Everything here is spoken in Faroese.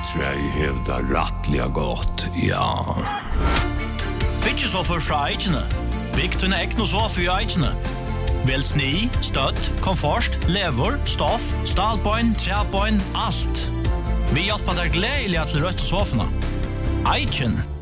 Eikentræi hevda rattliga gott, ja. Byggesoffer fra Eikene. Bygg tunne ekne sofa i Eikene. Vel sni, støtt, komfort, lever, stoff, stalbøyn, træbøyn, alt. Vi hjelper deg gledelig til rødt sofene. Eiken.